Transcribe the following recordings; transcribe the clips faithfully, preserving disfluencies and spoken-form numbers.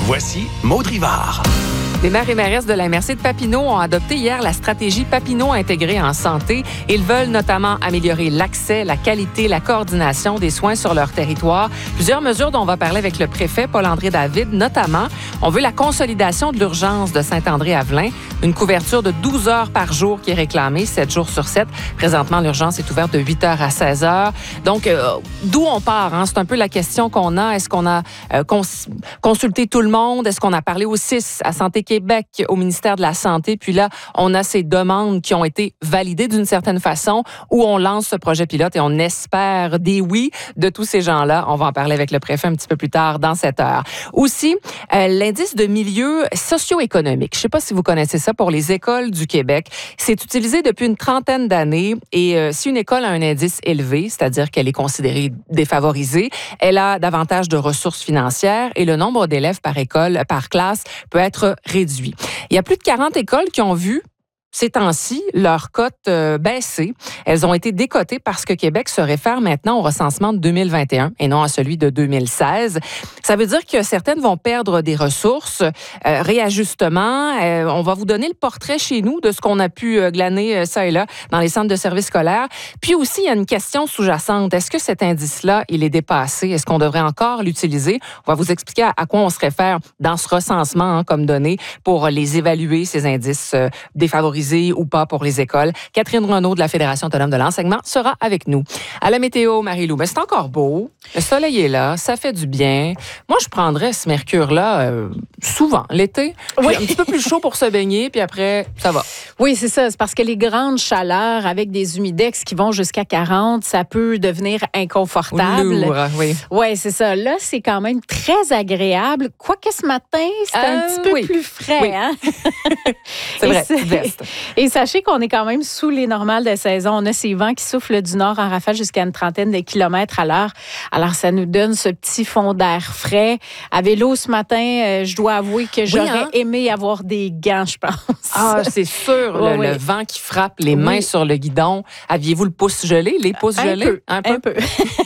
Voici Maud Rivard. Les maires et mairesses de la M R C de Papineau ont adopté hier la stratégie Papineau intégrée en santé. Ils veulent notamment améliorer l'accès, la qualité, la coordination des soins sur leur territoire. Plusieurs mesures dont on va parler avec le préfet Paul-André David, notamment, on veut la consolidation de l'urgence de Saint-André-Avelin, une couverture de douze heures par jour qui est réclamée, sept jours sur sept. Présentement, l'urgence est ouverte de huit heures à seize heures. Donc, euh, d'où on part? Hein? C'est un peu la question qu'on a. Est-ce qu'on a euh, cons- consulté tout le monde? Est-ce qu'on a parlé au C I S, à Santé Québec, au ministère de la Santé? Puis là, on a ces demandes qui ont été validées d'une certaine façon, où on lance ce projet pilote et on espère des oui de tous ces gens-là. On va en parler avec le préfet un petit peu plus tard dans cette heure. Aussi, euh, l'indice de milieu socio-économique. Je ne sais pas si vous connaissez ça pour les écoles du Québec. C'est utilisé depuis une trentaine d'années et euh, si une école a un indice élevé, c'est-à-dire qu'elle est considérée défavorisée, elle a davantage de ressources financières et le nombre d'élèves par école, par classe peut être réduit. Il y a plus de quarante écoles qui ont vu ces temps-ci, leurs cotes euh, baisser. Elles ont été décotées parce que Québec se réfère maintenant au recensement de deux mille vingt et un et non à celui de deux mille seize. Ça veut dire que certaines vont perdre des ressources, euh, réajustement. Euh, on va vous donner le portrait chez nous de ce qu'on a pu euh, glaner euh, ça et là dans les centres de services scolaires. Puis aussi, il y a une question sous-jacente. Est-ce que cet indice-là, il est dépassé? Est-ce qu'on devrait encore l'utiliser? On va vous expliquer à, à quoi on se réfère dans ce recensement hein, comme données pour les évaluer, ces indices euh, défavorisés ou pas pour les écoles. Catherine Renaud de la Fédération autonome de l'enseignement sera avec nous. À la météo, Marie-Lou, ben c'est encore beau. Le soleil est là, ça fait du bien. Moi, je prendrais ce mercure-là euh, souvent, l'été. Oui. Un petit peu plus chaud pour se baigner, puis après, ça va. Oui, c'est ça. C'est parce que les grandes chaleurs avec des humidex qui vont jusqu'à quarante, ça peut devenir inconfortable. Lourd, oui. Oui, c'est ça. Là, c'est quand même très agréable. Quoique ce matin, c'est euh, un petit peu oui. plus frais. Oui. Hein? C'est vrai, c'est veste. Et sachez qu'on est quand même sous les normales de saison. On a ces vents qui soufflent du nord en rafale jusqu'à une trentaine de kilomètres à l'heure. Alors, ça nous donne ce petit fond d'air frais. À vélo ce matin, euh, je dois avouer que j'aurais oui, hein? aimé avoir des gants, je pense. Ah, c'est sûr. Oui, le, oui. le vent qui frappe les mains oui. sur le guidon. Aviez-vous le pouce gelé, les pouces un gelés? Peu, un peu. Un peu.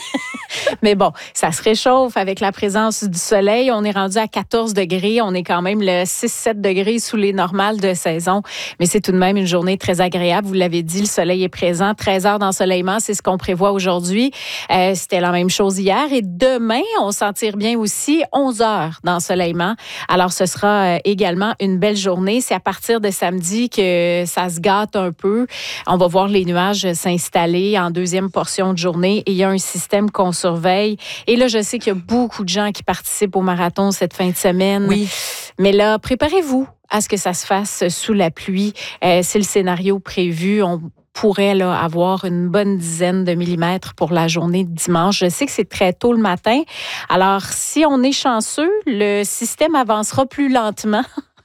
Mais bon, ça se réchauffe avec la présence du soleil. On est rendu à quatorze degrés. On est quand même le six sept degrés sous les normales de saison. Mais c'est tout de même une journée très agréable. Vous l'avez dit, le soleil est présent. treize heures d'ensoleillement, c'est ce qu'on prévoit aujourd'hui. Euh, c'était la même chose hier. Et demain, on s'en tire bien aussi, onze heures d'ensoleillement. Alors, ce sera également une belle journée. C'est à partir de samedi que ça se gâte un peu. On va voir les nuages s'installer en deuxième portion de journée. Et il y a un système qu'on surveille. Et là, je sais qu'il y a beaucoup de gens qui participent au marathon cette fin de semaine. Oui. Mais là, préparez-vous à ce que ça se fasse sous la pluie. Euh, c'est le scénario prévu. On pourrait là, avoir une bonne dizaine de millimètres pour la journée de dimanche. Je sais que c'est très tôt le matin. Alors, si on est chanceux, le système avancera plus lentement.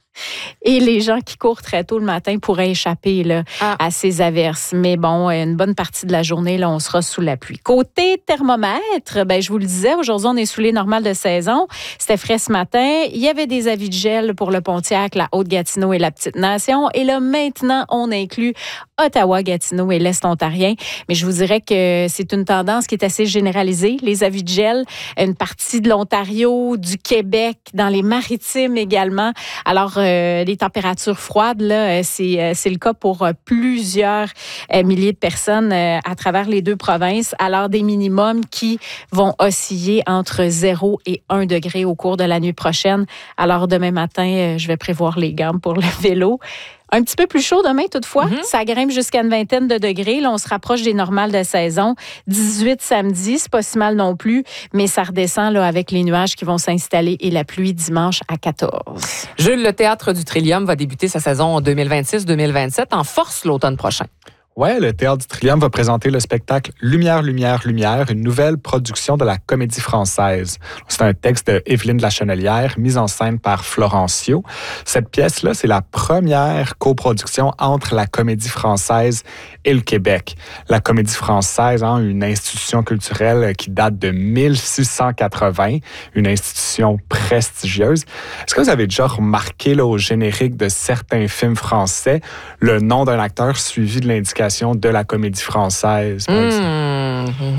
Et les gens qui courent très tôt le matin pourraient échapper là, ah. à ces averses. Mais bon, une bonne partie de la journée, là, on sera sous la pluie. Côté thermomètre, ben, je vous le disais, aujourd'hui, on est sous les normales de saison. C'était frais ce matin. Il y avait des avis de gel pour le Pontiac, la Haute-Gatineau et la Petite-Nation. Et là, maintenant, on inclut Ottawa, Gatineau et l'Est ontarien. Mais je vous dirais que c'est une tendance qui est assez généralisée. Les avis de gel, une partie de l'Ontario, du Québec, dans les Maritimes également. Alors, euh, les températures froides, là, c'est, euh, c'est le cas pour euh, plusieurs euh, milliers de personnes euh, à travers les deux provinces. Alors, des minimums qui vont osciller entre zéro et un degré au cours de la nuit prochaine. Alors, demain matin, euh, je vais prévoir les gammes pour le vélo. Un petit peu plus chaud demain, toutefois. Mm-hmm. Ça grimpe jusqu'à une vingtaine de degrés. Là, on se rapproche des normales de saison. dix-huit samedi, c'est pas si mal non plus, mais ça redescend là, avec les nuages qui vont s'installer et la pluie dimanche à quatorze. Jules, le Théâtre du Trillium va débuter sa saison en deux mille vingt-six deux mille vingt-sept en force l'automne prochain. Oui, le Théâtre du Trillium va présenter le spectacle Lumière, Lumière, Lumière, une nouvelle production de la Comédie Française. C'est un texte d'Éveline de la Chenelière, mise en scène par Florencio. Cette pièce-là, c'est la première coproduction entre la Comédie Française et le Québec. La Comédie Française, hein, une institution culturelle qui date de mille six cent quatre-vingts, une institution prestigieuse. Est-ce que vous avez déjà remarqué là, au générique de certains films français le nom d'un acteur suivi de l'indication de la Comédie Française, par mmh, exemple? Non.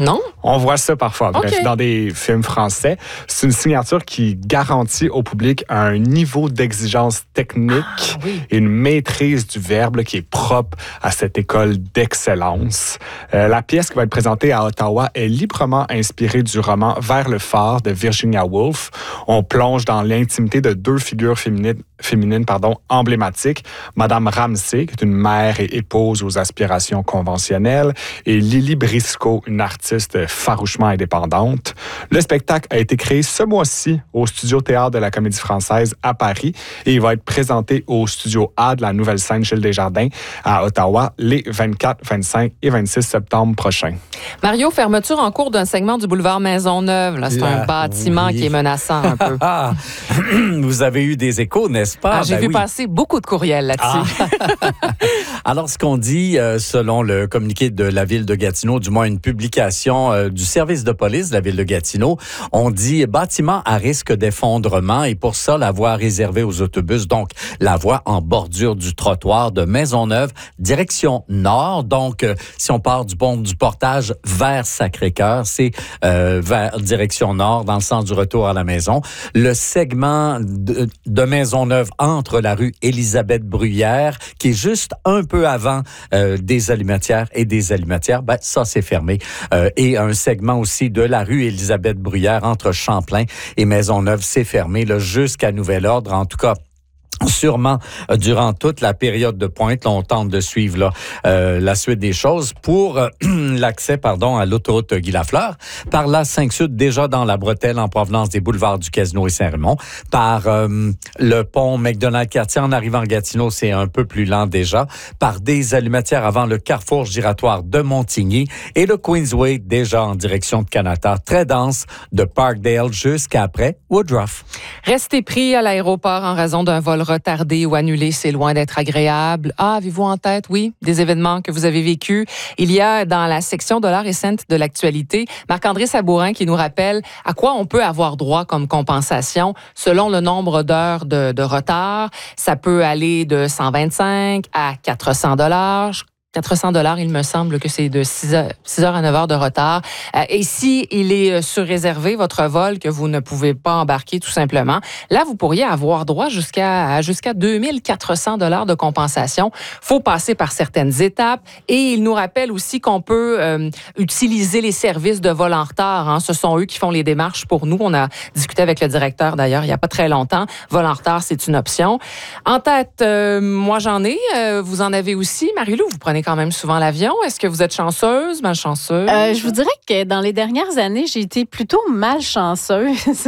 On voit ça parfois, bref, Okay. dans des films français. C'est une signature qui garantit au public un niveau d'exigence technique Ah, oui. et une maîtrise du verbe là, qui est propre à cette école d'excellence. Euh, la pièce qui va être présentée à Ottawa est librement inspirée du roman Vers le phare de Virginia Woolf. On plonge dans l'intimité de deux figures féminines, féminines pardon, emblématiques. Madame Ramsay, qui est une mère et épouse aux aspirations conventionnelles, et Lily Briscoe, une artiste farouchement indépendante. Le spectacle a été créé ce mois-ci au Studio Théâtre de la Comédie Française à Paris et il va être présenté au Studio A de la Nouvelle Scène Gilles Desjardins à Ottawa les vingt-quatre, vingt-cinq et vingt-six septembre prochains. Mario, fermeture en cours d'un segment du boulevard Maisonneuve. Là, c'est Là, un bâtiment oui. qui est menaçant un peu. Ah, vous avez eu des échos, n'est-ce pas? Ah, j'ai Ben vu oui. passer beaucoup de courriels là-dessus. Ah. Alors, ce qu'on dit, euh, selon le communiqué de la Ville de Gatineau, du moins une publication euh, du service de police de la Ville de Gatineau, on dit bâtiment à risque d'effondrement et pour ça, la voie réservée aux autobus, donc la voie en bordure du trottoir de Maisonneuve, direction nord. Donc, euh, si on part du pont du Portage vers Sacré-Cœur, c'est euh, vers direction nord, dans le sens du retour à la maison. Le segment de, de Maisonneuve entre la rue Élisabeth-Bruyère, qui est juste un peu avant euh, des Allumetières et des Allumetières, ben ça, c'est fermé. Euh, et un segment aussi de la rue Élisabeth-Bruyère entre Champlain et Maisonneuve, c'est fermé là, jusqu'à nouvel ordre. En tout cas, sûrement euh, durant toute la période de pointe, là, on tente de suivre là, euh, la suite des choses pour euh, l'accès pardon, à l'autoroute Guy Lafleur. Par la cinq Sud, déjà dans la bretelle en provenance des boulevards du Casino et Saint-Raymond. Par euh, le pont McDonald-Cartier en arrivant à Gatineau, c'est un peu plus lent déjà. Par des Allumetières avant le carrefour giratoire de Montigny et le Queensway déjà en direction de Canada. Très dense de Parkdale jusqu'après Woodruff. Restez pris à l'aéroport en raison d'un vol retardé ou annulé, c'est loin d'être agréable. Ah, avez-vous en tête, oui, des événements que vous avez vécus? Il y a dans la section dollars et cents de l'actualité, Marc-André Sabourin qui nous rappelle à quoi on peut avoir droit comme compensation selon le nombre d'heures de, de retard. Ça peut aller de cent vingt-cinq à quatre cents dollars. quatre cents dollars, il me semble que c'est de six heures à neuf heures de retard. Euh, et si il est surréservé, votre vol, que vous ne pouvez pas embarquer tout simplement, là, vous pourriez avoir droit jusqu'à jusqu'à deux mille quatre cents dollars de compensation. Faut passer par certaines étapes. Et il nous rappelle aussi qu'on peut euh, utiliser les services de vol en retard. Hein. Ce sont eux qui font les démarches pour nous. On a discuté avec le directeur, d'ailleurs, il n'y a pas très longtemps. Vol en retard, c'est une option. En tête, euh, moi, j'en ai. Euh, vous en avez aussi. Marie-Lou, vous prenez quand même souvent l'avion. Est-ce que vous êtes chanceuse, malchanceuse? Euh, je vous dirais que dans les dernières années, j'ai été plutôt malchanceuse.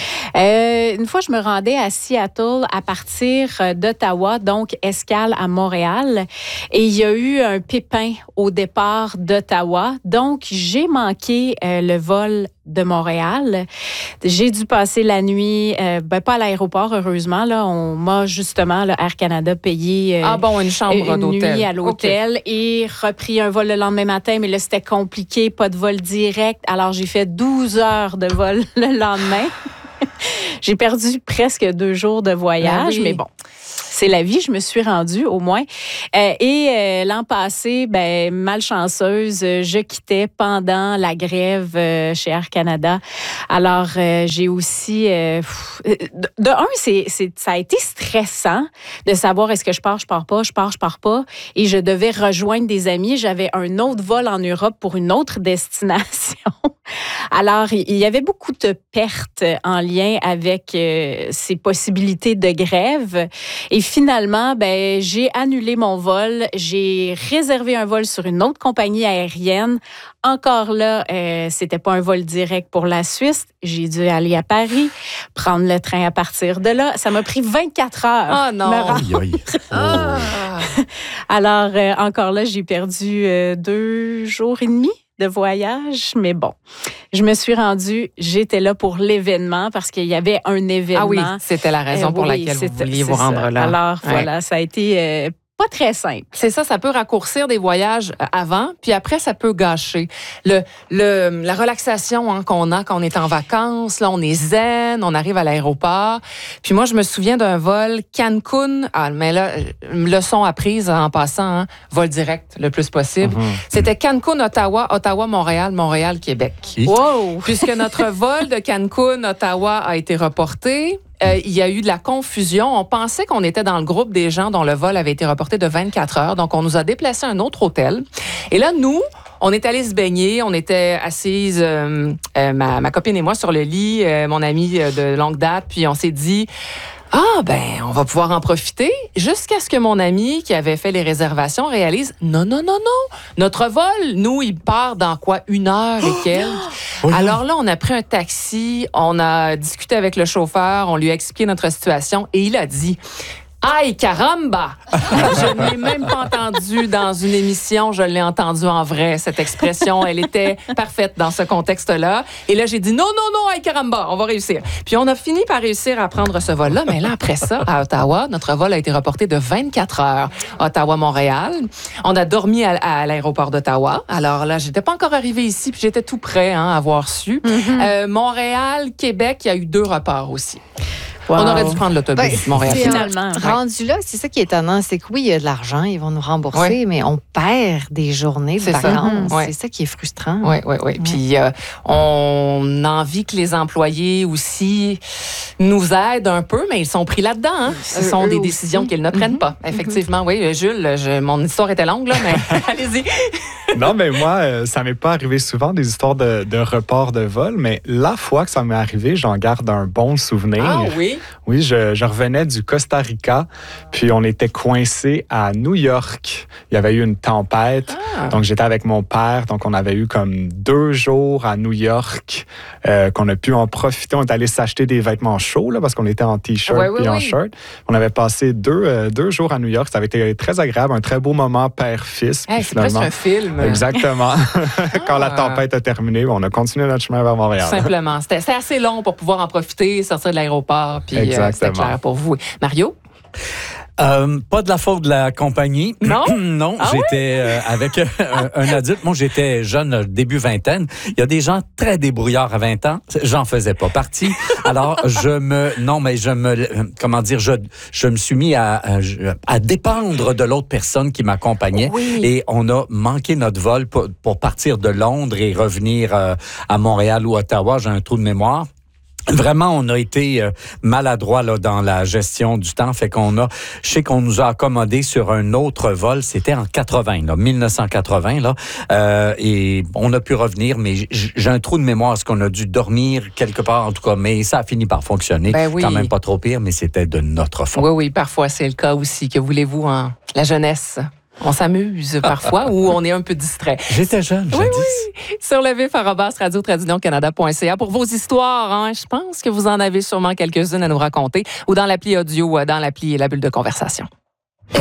euh, une fois, je me rendais à Seattle à partir d'Ottawa, donc escale à Montréal. Et il y a eu un pépin au départ d'Ottawa. Donc, j'ai manqué euh, le vol de Montréal. J'ai dû passer la nuit, euh, ben pas à l'aéroport, heureusement. Là, on m'a justement, là, Air Canada, payé euh, ah bon, une chambre une d'hôtel. nuit à l'hôtel okay. et repris un vol le lendemain matin, mais là, c'était compliqué, pas de vol direct. Alors, j'ai fait douze heures de vol le lendemain. J'ai perdu presque deux jours de voyage, ben oui. mais bon. C'est la vie, je me suis rendue au moins. Euh, et euh, l'an passé, ben, malchanceuse, je quittais pendant la grève euh, chez Air Canada. Alors, euh, j'ai aussi... Euh, de, de un, c'est, c'est, ça a été stressant de savoir est-ce que je pars, je pars pas, je pars, je pars pas. Et je devais rejoindre des amis. J'avais un autre vol en Europe pour une autre destination. Alors, il y avait beaucoup de pertes en lien avec euh, ces possibilités de grève. Et finalement, ben, j'ai annulé mon vol. J'ai réservé un vol sur une autre compagnie aérienne. Encore là, euh, c'était pas un vol direct pour la Suisse. J'ai dû aller à Paris, prendre le train à partir de là. Ça m'a pris vingt-quatre heures. Ah non! me rendre. Aïe, aïe. Ah. Alors, euh, encore là, j'ai perdu euh, deux jours et demi de voyage, mais bon, je me suis rendue, j'étais là pour l'événement parce qu'il y avait un événement. Ah oui, c'était la raison euh, pour oui, laquelle vous c'était- vouliez vous c'est rendre ça. là. Alors, Ouais. voilà, ça a été euh, pas très simple. C'est ça, ça peut raccourcir des voyages avant, puis après, ça peut gâcher. Le, le, la relaxation hein, qu'on a quand on est en vacances, là, on est zen, on arrive à l'aéroport. Puis moi, je me souviens d'un vol Cancun, ah, mais là, leçon apprise en passant, hein, vol direct le plus possible. Mm-hmm. C'était Cancun, Ottawa, Ottawa, Montréal, Montréal, Québec. Wow! Puisque notre vol de Cancun, Ottawa a été reporté. Euh, il y a eu de la confusion. On pensait qu'on était dans le groupe des gens dont le vol avait été reporté de vingt-quatre heures. Donc, on nous a déplacé à un autre hôtel. Et là, nous, on est allés se baigner. On était assises, euh, euh, ma, ma copine et moi, sur le lit, euh, mon amie de longue date. Puis, on s'est dit... Ah, ben, on va pouvoir en profiter jusqu'à ce que mon ami qui avait fait les réservations réalise non, non, non, non. Notre vol, nous, il part dans quoi? Une heure et quelques. Oh, alors là, on a pris un taxi, on a discuté avec le chauffeur, on lui a expliqué notre situation et il a dit... Aïe, caramba! Je ne l'ai même pas entendu dans une émission, je l'ai entendu en vrai, cette expression. Elle était parfaite dans ce contexte-là. Et là, j'ai dit non, non, non, aïe, caramba, on va réussir. Puis on a fini par réussir à prendre ce vol-là, mais là, après ça, à Ottawa, notre vol a été reporté de vingt-quatre heures. Ottawa-Montréal. On a dormi à, à l'aéroport d'Ottawa. Alors là, j'étais pas encore arrivée ici, puis j'étais tout prêt hein, à avoir su. Mm-hmm. Euh, Montréal, Québec, il y a eu deux reports aussi. Wow. On aurait dû prendre l'autobus ben, Montréal. Finalement, rendu là, c'est ça qui est étonnant, c'est que oui, il y a de l'argent, ils vont nous rembourser, oui. mais on perd des journées de vacances. Ouais. C'est ça qui est frustrant. Oui, oui, oui. Puis euh, on a envie que les employés aussi nous aident un peu, mais ils sont pris là-dedans. Hein. Ce sont eux des aussi. décisions qu'ils ne prennent mm-hmm. pas. Effectivement, mm-hmm. oui. Jules, je, mon histoire était longue, là, mais allez-y. Non, mais moi, ça m'est pas arrivé souvent des histoires de, de report de vol, mais la fois que ça m'est arrivé, j'en garde un bon souvenir. Ah oui? Oui, je, je revenais du Costa Rica, puis on était coincés à New York. Il y avait eu une tempête, ah. donc j'étais avec mon père, donc on avait eu comme deux jours à New York euh, qu'on a pu en profiter. On est allé s'acheter des vêtements chauds, là, parce qu'on était en T-shirt ouais, oui, puis en oui. shirt. On avait passé deux, euh, deux jours à New York. Ça avait été très agréable, un très beau moment père-fils. Hey, c'est presque un film. Exactement. Quand ah. la tempête a terminé, on a continué notre chemin vers Montréal. Simplement. C'était, c'était assez long pour pouvoir en profiter, sortir de l'aéroport, puis euh, c'était clair pour vous. Mario? Euh, pas de la faute de la compagnie. Non? non, ah j'étais oui? euh, avec un, un adulte. Moi, j'étais jeune, début vingtaine. Il y a des gens très débrouillards à vingt ans. J'en faisais pas partie. Alors, je me... Non, mais je me... Comment dire? Je, je me suis mis à, à, à dépendre de l'autre personne qui m'accompagnait. Oui. Et on a manqué notre vol pour, pour partir de Londres et revenir euh, à Montréal ou Ottawa. J'ai un trou de mémoire. Vraiment, on a été euh, maladroit là dans la gestion du temps, fait qu'on a, je sais qu'on nous a accommodé sur un autre vol, c'était en quatre-vingts, là, dix-neuf cent quatre-vingts là, euh, et on a pu revenir, mais j'ai un trou de mémoire, est-ce qu'on a dû dormir quelque part en tout cas, mais ça a fini par fonctionner, ben oui. quand même pas trop pire, mais c'était de notre faute. Oui, oui, parfois c'est le cas aussi. Que voulez-vous, hein? La jeunesse. On s'amuse parfois ou on est un peu distrait. J'étais jeune, oui, oui. Sur le vif arobase radio tradition canada point c a pour vos histoires. Hein, je pense que vous en avez sûrement quelques-unes à nous raconter ou dans l'appli audio, dans l'appli La Bulle de conversation.